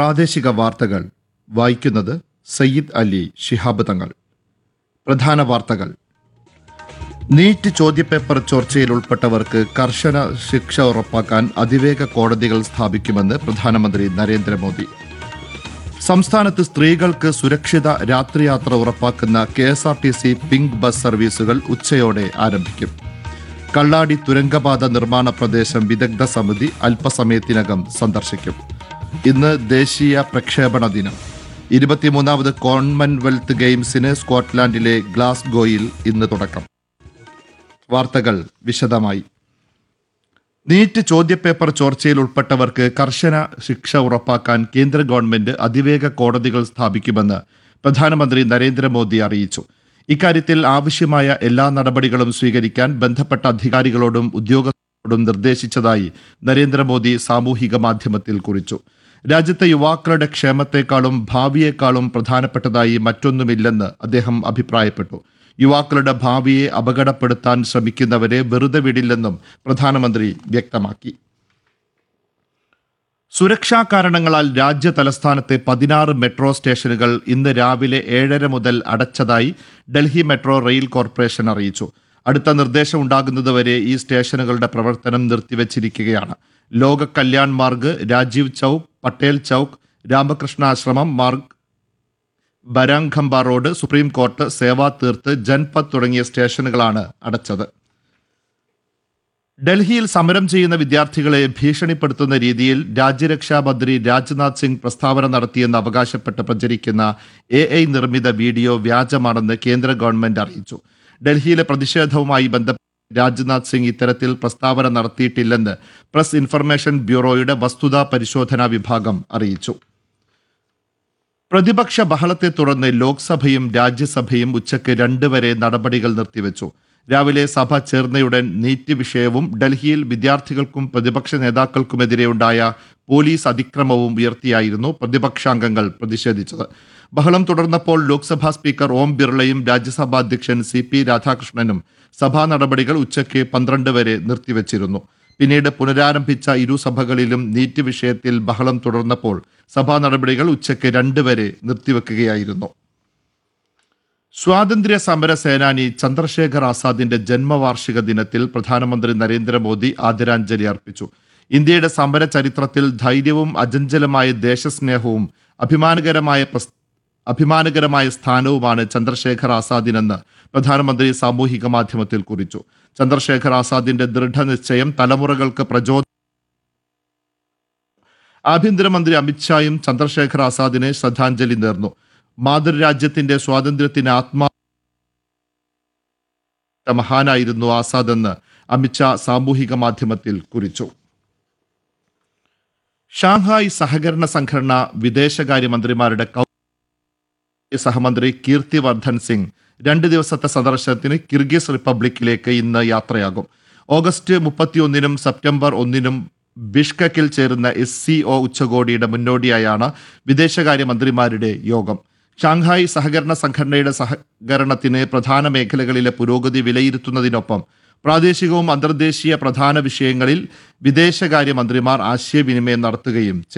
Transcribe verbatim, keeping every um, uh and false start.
പ്രാദേശിക വാർത്തകൾ വായിക്കുന്നത് സയ്യിദ് അലി ശിഹാബ് തങ്ങൾ. പ്രധാന വാർത്തകൾ. നീറ്റ് ചോദ്യപേപ്പർ ചോർച്ചയിൽ ഉൾപ്പെട്ടവർക്ക് കർശന ശിക്ഷ ഉറപ്പാക്കാൻ അതിവേഗ കോടതികൾ സ്ഥാപിക്കുമെന്ന് പ്രധാനമന്ത്രി നരേന്ദ്രമോദി. സംസ്ഥാനത്ത് സ്ത്രീകൾക്ക് സുരക്ഷിത രാത്രിയാത്ര ഉറപ്പാക്കുന്ന K S R T C pink bus സർവീസുകൾ ഉച്ചയോടെ ആരംഭിക്കും. കള്ളാടി തുരങ്കപാത നിർമ്മാണ പ്രദേശം വിദഗ്ധ സമിതി അല്പസമയത്തിനകം സന്ദർശിക്കും. ഇന്ന് ദേശീയ പ്രക്ഷേപണ ദിനം. ഇരുപത്തിമൂന്നാമത് കോമൺവെൽത്ത് ഗെയിംസിന് സ്കോട്ട്ലാൻഡിലെ ഗ്ലാസ്ഗോയിൽ ഇന്ന് തുടക്കം. വാർത്തകൾ വിശദമായി. നീറ്റ് ചോദ്യപേപ്പർ ചോർച്ചയിൽ ഉൾപ്പെട്ടവർക്ക് കർശന ശിക്ഷ ഉറപ്പാക്കാൻ കേന്ദ്ര ഗവൺമെന്റ് അതിവേഗ കോടതികൾ സ്ഥാപിക്കുമെന്ന് പ്രധാനമന്ത്രി നരേന്ദ്രമോദി അറിയിച്ചു. ഇക്കാര്യത്തിൽ ആവശ്യമായ എല്ലാ നടപടികളും സ്വീകരിക്കാൻ ബന്ധപ്പെട്ട അധികാരികളോടും ഉദ്യോഗസ്ഥരോടും നിർദ്ദേശിച്ചതായി നരേന്ദ്രമോദി സാമൂഹിക മാധ്യമത്തിൽ കുറിച്ചു. രാജ്യത്തെ യുവാക്കളുടെ ക്ഷേമത്തെക്കാളും ഭാവിയേക്കാളും പ്രധാനപ്പെട്ടതായി മറ്റൊന്നുമില്ലെന്ന് അദ്ദേഹം അഭിപ്രായപ്പെട്ടു. യുവാക്കളുടെ ഭാവിയെ അപകടപ്പെടുത്താൻ ശ്രമിക്കുന്നവരെ വെറുതെ വിടില്ലെന്നും പ്രധാനമന്ത്രി വ്യക്തമാക്കി. സുരക്ഷാ കാരണങ്ങളാൽ രാജ്യ തലസ്ഥാനത്തെ പതിനാറ് മെട്രോ സ്റ്റേഷനുകൾ ഇന്ന് രാവിലെ ഏഴര മുതൽ അടച്ചതായി ഡൽഹി മെട്രോ റെയിൽ കോർപ്പറേഷൻ അറിയിച്ചു. അടുത്ത നിർദ്ദേശം ഉണ്ടാകുന്നതുവരെ ഈ സ്റ്റേഷനുകളുടെ പ്രവർത്തനം നിർത്തിവച്ചിരിക്കുകയാണ്. ലോക കല്യാൺ മാർഗ്, രാജീവ് ചൌക്ക്, പട്ടേൽ ചൌക്ക്, രാമകൃഷ്ണ ആശ്രമം മാർഗ്, ബരാങ്ഖമ്പ റോഡ്, സുപ്രീം കോർട്ട്, സേവാ തീർത്ത്, ജൻപത് തുടങ്ങിയ സ്റ്റേഷനുകളാണ് അടച്ചത്. ഡൽഹിയിൽ സമരം ചെയ്യുന്ന വിദ്യാർത്ഥികളെ ഭീഷണിപ്പെടുത്തുന്ന രീതിയിൽ രാജ്യരക്ഷാ മന്ത്രി രാജ്നാഥ് സിംഗ് പ്രസ്താവന നടത്തിയെന്ന് അവകാശപ്പെട്ട് പ്രചരിക്കുന്ന എ ഐ നിർമ്മിത വീഡിയോ വ്യാജമാണെന്ന് കേന്ദ്ര ഗവൺമെന്റ് അറിയിച്ചു. ഡൽഹിയിലെ പ്രതിഷേധവുമായി ബന്ധപ്പെട്ട് രാജ്നാഥ് സിംഗ് ഇത്തരത്തിൽ പ്രസ്താവന നടത്തിയിട്ടില്ലെന്ന് പ്രസ് ഇൻഫർമേഷൻ ബ്യൂറോയുടെ വസ്തുതാ പരിശോധനാ വിഭാഗം അറിയിച്ചു. പ്രതിപക്ഷ ബഹളത്തെ തുടർന്ന് ലോക്സഭയും രാജ്യസഭയും ഉച്ചയ്ക്ക് രണ്ട് വരെ നടപടികൾ നിർത്തിവെച്ചു. രാവിലെ സഭ ചേർന്നയുടൻ നീറ്റ് വിഷയവും ഡൽഹിയിൽ വിദ്യാർത്ഥികൾക്കും പ്രതിപക്ഷ നേതാക്കൾക്കുമെതിരെയുണ്ടായ പോലീസ് അതിക്രമവും ഉയർത്തിയായിരുന്നു പ്രതിപക്ഷാംഗങ്ങൾ പ്രതിഷേധിച്ചത്. ബഹളം തുടർന്നപ്പോൾ ലോക്സഭാ സ്പീക്കർ ഓം ബിർളയും രാജ്യസഭാ അധ്യക്ഷൻ സി പി രാധാകൃഷ്ണനും സഭാ നടപടികൾ ഉച്ചയ്ക്ക് പന്ത്രണ്ട് വരെ നിർത്തിവച്ചിരുന്നു. പിന്നീട് പുനരാരംഭിച്ച ഇരുസഭകളിലും നീറ്റ് വിഷയത്തിൽ ബഹളം തുടർന്നപ്പോൾ സഭാ നടപടികൾ ഉച്ചയ്ക്ക് രണ്ട് വരെ നിർത്തിവെക്കുകയായിരുന്നു. സ്വാതന്ത്ര്യ സമര സേനാനി ചന്ദ്രശേഖർ ആസാദിന്റെ ജന്മവാർഷിക ദിനത്തിൽ പ്രധാനമന്ത്രി നരേന്ദ്രമോദി ആദരാഞ്ജലി അർപ്പിച്ചു. ഇന്ത്യയുടെ സമര ചരിത്രത്തിൽ ധൈര്യവും അചഞ്ചലമായ ദേശസ്നേഹവും അഭിമാനകരമായ അഭിമാനകരമായ സ്ഥാനവുമാണ് ചന്ദ്രശേഖർ ആസാദിനെന്ന് പ്രധാനമന്ത്രി സാമൂഹിക മാധ്യമത്തിൽ കുറിച്ചു. ചന്ദ്രശേഖർ ആസാദിന്റെ ദൃഢനിശ്ചയം തലമുറകൾക്ക് പ്രചോദനം. ആഭ്യന്തരമന്ത്രി അമിത്ഷായും ചന്ദ്രശേഖർ ആസാദിനെ ശ്രദ്ധാഞ്ജലി നേർന്നു. മാതൃരാജ്യത്തിന്റെ സ്വാതന്ത്ര്യത്തിന് ആത്മാ മഹാനായിരുന്നു ആസാദ് എന്ന് അമിത്ഷാ സാമൂഹിക മാധ്യമത്തിൽ കുറിച്ചു. ഷാങ്ഹായ് സഹകരണ സംഘടന വിദേശകാര്യമന്ത്രിമാരുടെ സഹമന്ത്രി കീർത്തി വർദ്ധൻ സിംഗ് രണ്ട് ദിവസത്തെ സന്ദർശനത്തിന് കിർഗിസ് റിപ്പബ്ലിക്കിലേക്ക് ഇന്ന് യാത്രയാകും. ഓഗസ്റ്റ് മുപ്പത്തിയൊന്നിനും സെപ്റ്റംബർ ഒന്നിനും ബിഷ്കക്കിൽ ചേരുന്ന എസ് സി ഒ ഉച്ചകോടിയുടെ മുന്നോടിയായാണ് വിദേശകാര്യമന്ത്രിമാരുടെ യോഗം. ഷാങ്ഹായ് സഹകരണ സംഘടനയുടെ സഹകരണത്തിന് പ്രധാന മേഖലകളിലെ പുരോഗതി വിലയിരുത്തുന്നതിനൊപ്പം പ്രാദേശികവും അന്തർദേശീയ പ്രധാന വിഷയങ്ങളിൽ വിദേശകാര്യമന്ത്രിമാർ ആശയവിനിമയം നടത്തുകയും ചെയ്യും.